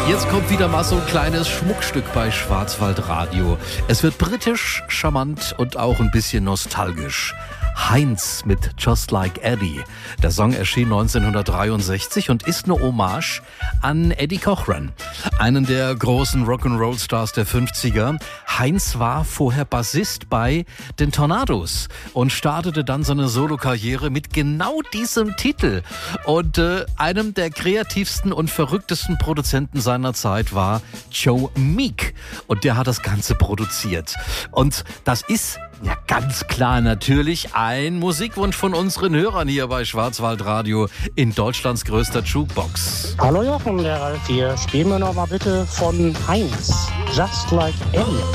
Jetzt kommt wieder mal so ein kleines Schmuckstück bei Schwarzwaldradio. Es wird britisch, charmant und auch ein bisschen nostalgisch. Heinz mit Just Like Eddie. Der Song erschien 1963 und ist eine Hommage an Eddie Cochran, einen der großen Rock'n'Roll-Stars der 50er. Heinz war vorher Bassist bei den Tornados und startete dann seine Solokarriere mit genau diesem Titel. Und einem der kreativsten und verrücktesten Produzenten seiner Zeit war Joe Meek. Und der hat das Ganze produziert. Und das ist ja ganz klar natürlich ein Musikwunsch von unseren Hörern hier bei Schwarzwaldradio in Deutschlands größter Jukebox. Hallo Jochen, der Ralf hier. Spielen wir noch mal bitte von Heinz. Just Like Eddie.